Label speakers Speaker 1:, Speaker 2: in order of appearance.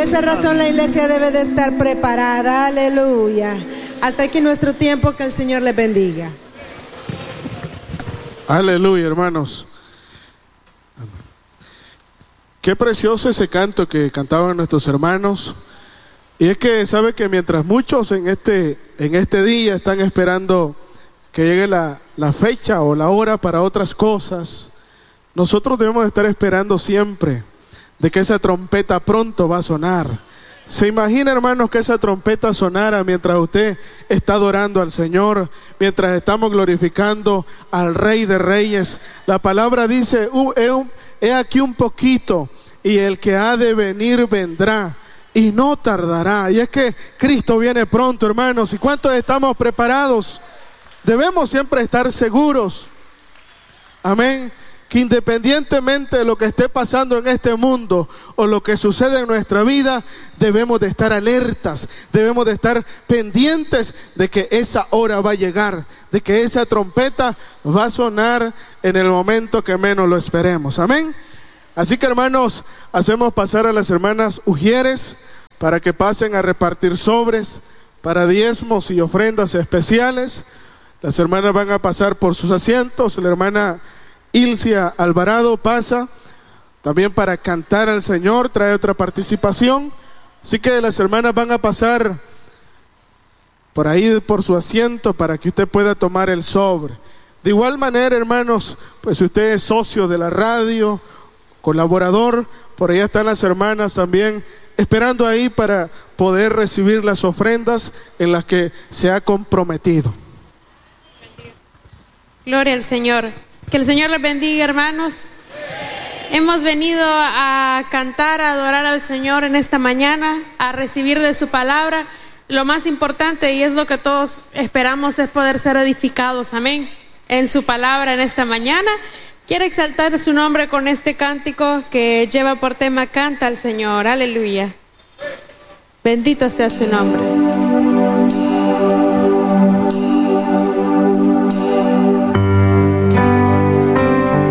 Speaker 1: esa razón la iglesia debe de estar preparada. Aleluya. Hasta aquí nuestro tiempo, que el Señor les bendiga.
Speaker 2: Aleluya, hermanos. Qué precioso ese canto que cantaban nuestros hermanos. Y es que sabe que mientras muchos en este día están esperando que llegue la fecha o la hora para otras cosas, nosotros debemos estar esperando siempre de que esa trompeta pronto va a sonar. ¿Se imagina, hermanos, que esa trompeta sonara mientras usted está adorando al Señor, mientras estamos glorificando al Rey de Reyes? La palabra dice, he aquí un poquito, y el que ha de venir vendrá, y no tardará. Y es que Cristo viene pronto, hermanos. ¿Y cuántos estamos preparados? Debemos siempre estar seguros, amén, que independientemente de lo que esté pasando en este mundo o lo que sucede en nuestra vida, debemos de estar alertas, debemos de estar pendientes de que esa hora va a llegar, de que esa trompeta va a sonar en el momento que menos lo esperemos, amén. Así que, hermanos, hacemos pasar a las hermanas Ujieres para que pasen a repartir sobres para diezmos y ofrendas especiales. Las hermanas van a pasar por sus asientos. La hermana Ilcia Alvarado pasa también para cantar al Señor, trae otra participación. Así que las hermanas van a pasar por ahí por su asiento para que usted pueda tomar el sobre. De igual manera, hermanos, pues si usted es socio de la radio, colaborador, por allá están las hermanas también esperando ahí para poder recibir las ofrendas en las que se ha comprometido.
Speaker 3: Gloria al Señor. Que el Señor les bendiga, hermanos. Hemos venido a cantar, a adorar al Señor en esta mañana, a recibir de su palabra. Lo más importante, y es lo que todos esperamos, es poder ser edificados, amén, en su palabra en esta mañana. Quiero exaltar su nombre con este cántico que lleva por tema Canta al Señor. Aleluya. Bendito sea su nombre.